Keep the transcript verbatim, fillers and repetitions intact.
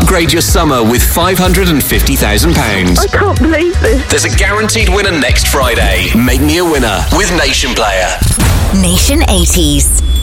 upgrade your summer with five hundred fifty thousand pounds. I can't believe this. There's a guaranteed winner next Friday. Make me a winner with Nation Player. Nation eighties.